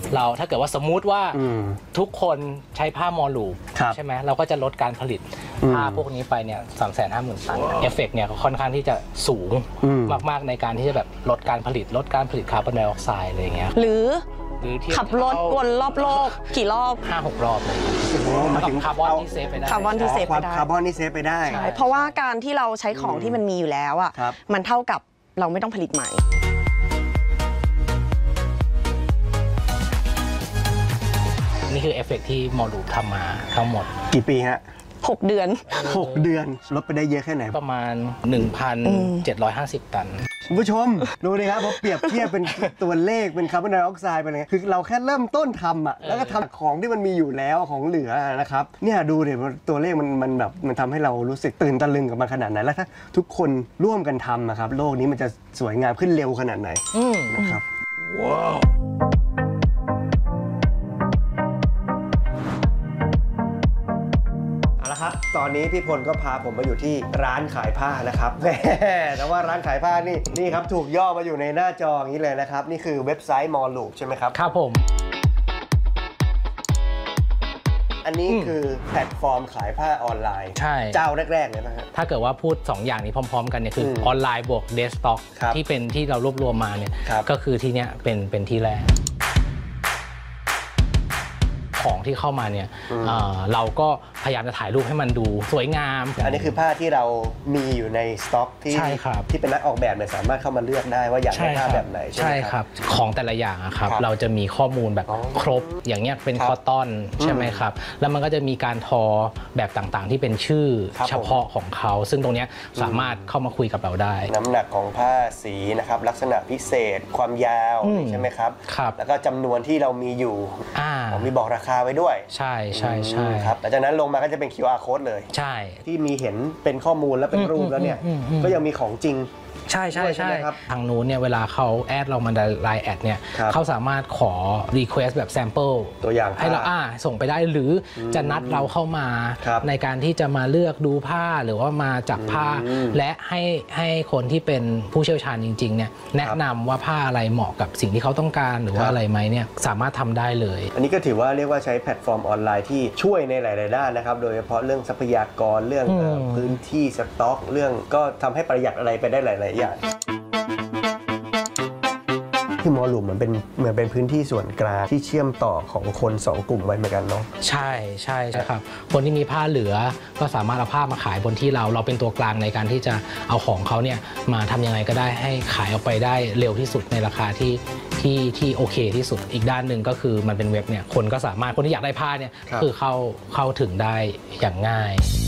เราถ้าเกิดว่าสมมุติว่าทุกคนใช้ผ้ามอลูใช่ไหมเราก็จะลดการผลิตผ้าพวกนี้ไปเนี่ย350,000 ตันเอฟเฟกต์เนี่ยค่อนข้างที่จะสูงมากๆในการที่จะแบบลดการผลิตคาร์บอนไดออกไซด์อะไรอย่างเงี้ยหรือขับรถวนรอบโลกกี่รอบ 5-6 รอบเลยมาถึงคาร์บอนที่เซฟไปได้คาร์บอนที่เซฟไปได้คาร์บอนที่เซฟไปได้ใช่เพราะว่าการที่เราใช้ของที่มันมีอยู่แล้วอ่ะมันเท่ากับเราไม่ต้องผลิตใหม่นี่คือเอฟเฟกที่มอลูทำมาทั้งหมดกี่ปีฮะ 6 เดือนลดไปได้เยอะแค่ไหนประมาณ 1,750 ตันคุณผู้ชมดูดิครับพอเปรียบเทียบเป็นตัวเลขเป็นคาร์บอนไดออกไซด์ไปเลยคือเราแค่เริ่มต้นทำอ่ะแล้วก็ทำของที่มันมีอยู่แล้วของเหลือนะครับเนี่ยดูดิตัวเลขมันแบบมันทำให้เรารู้สึกตื่นตะลึงกับมันขนาดไหนแล้วถ้าทุกคนร่วมกันทำนะครับโลกนี้มันจะสวยงามขึ้นเร็วขนาดไหนนะครับว้าวตอนนี้พี่พลก็พาผมมาอยู่ที่ร้านขายผ้านะครับแต่ว่าร้านขายผ้านี่ครับถูกย่อมาอยู่ในหน้าจออย่างนี้เลยนะครับนี่คือเว็บไซต์มอลูใช่ไหมครับครับผมอันนี้คือแพลตฟอร์มขายผ้าออนไลน์ใช่เจ้าแรกๆเลยนะฮะถ้าเกิดว่าพูด2อย่างนี้พร้อมๆกันเนี่ยคือออนไลน์บวกเดสก์ท็อปที่เป็นที่เรารวบรวมมาเนี่ยก็คือที่เนี้ยเป็นที่แรกของที่เข้ามาเนี่ยเราก็พยายามจะถ่ายรูปให้มันดูสวยงามอันนี้คือผ้าที่เรามีอยู่ในสต็อกที่เป็นนักออกแบบเนี่ยสามารถเข้ามาเลือกได้ว่าอยากได้ผ้าแบบไหนใช่ครับของแต่ละอย่างครับเราจะมีข้อมูลแบบครบอย่างเงี้ยเป็นคอตตอนใช่ไหมครับแล้วมันก็จะมีการทอแบบต่างๆที่เป็นชื่อเฉพาะของเขาซึ่งตรงนี้สามารถเข้ามาคุยกับเราได้น้ำหนักของผ้าสีนะครับลักษณะพิเศษความยาวใช่ไหมครับแล้วก็จำนวนที่เรามีอยู่มีบอกราคาไว้ด้วยใช่ครับหลังจากนั้นลงมาก็จะเป็น QR code เลยใช่ที่มีเห็นเป็นข้อมูลแล้วเป็นรูปแล้วเนี่ยก็ยังมีของจริงใช่ทางนู้นเนี่ยเวลาเขาแอดเรามาในไลน์แอดเนี่ยเขาสามารถขอ request แบบ sample ตัวอย่างให้เราส่งไปได้หรือจะนัดเราเข้ามาในการที่จะมาเลือกดูผ้าหรือว่ามาจับผ้าและให้คนที่เป็นผู้เชี่ยวชาญจริงๆเนี่ยแนะนำว่าผ้าอะไรเหมาะกับสิ่งที่เขาต้องการหรือว่าอะไรไหมเนี่ยสามารถทำได้เลยอันนี้ก็ถือว่าเรียกว่าใช้แพลตฟอร์มออนไลน์ที่ช่วยในหลายๆด้านนะครับโดยเฉพาะเรื่องทรัพยากรเรื่องพื้นที่สต็อกเรื่องก็ทำให้ประหยัดอะไรไปได้หลายอย่างที่มอลูเหมือนเป็นพื้นที่ส่วนกลางที่เชื่อมต่อของคน2 กลุ่มไว้เหมือนกันเนาะใช่ครับคนที่มีผ้าเหลือก็สามารถเอาผ้ามาขายบนที่เราเป็นตัวกลางในการที่จะเอาของเขาเนี่ยมาทำยังไงก็ได้ให้ขายออกไปได้เร็วที่สุดในราคาที่โอเคที่สุดอีกด้านหนึ่งก็คือมันเป็นเว็บเนี่ยคนก็สามารถคนที่อยากได้ผ้าเนี่ยคือเข้าถึงได้อย่างง่าย